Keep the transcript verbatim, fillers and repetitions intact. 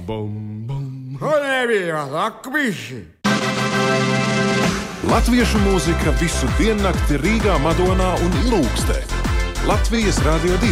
bum, bum. Nebija lakvisi. Latviešu mūzika visu diennakti Rīgā, Madonā un Ilūkstē. Latvijas Radio divi.